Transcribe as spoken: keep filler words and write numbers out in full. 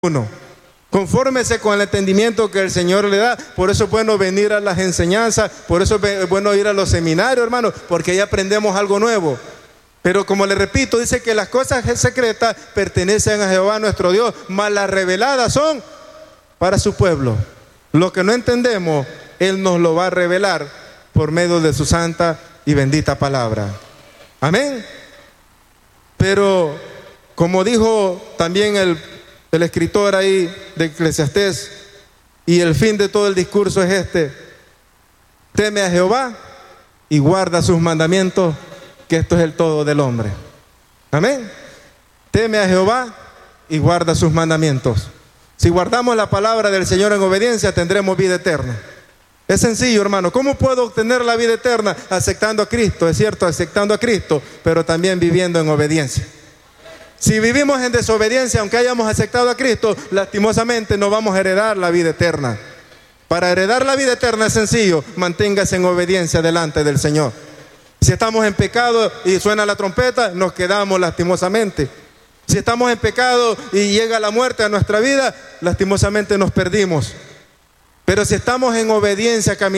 uno. Confórmese con el entendimiento que el Señor le da. Por eso es bueno venir a las enseñanzas, por eso es bueno ir a los seminarios, hermano, porque ahí aprendemos algo nuevo. Pero como le repito, dice que las cosas secretas pertenecen a Jehová nuestro Dios, mas las reveladas son para su pueblo. Lo que no entendemos, Él nos lo va a revelar por medio de su santa y bendita palabra. Amén. Pero como dijo también el, el escritor ahí de Eclesiastés, y el fin de todo el discurso es este: teme a Jehová y guarda sus mandamientos, que esto es el todo del hombre. Amén. Teme a Jehová y guarda sus mandamientos. Si guardamos la palabra del Señor en obediencia, tendremos vida eterna. Es sencillo, hermano. ¿Cómo puedo obtener la vida eterna? Aceptando a Cristo, es cierto, aceptando a Cristo, pero también viviendo en obediencia. Si vivimos en desobediencia, aunque hayamos aceptado a Cristo, lastimosamente no vamos a heredar la vida eterna. Para heredar la vida eterna es sencillo: manténgase en obediencia delante del Señor. Si estamos en pecado y suena la trompeta, nos quedamos lastimosamente. Si estamos en pecado y llega la muerte a nuestra vida, lastimosamente nos perdimos. Pero si estamos en obediencia, caminando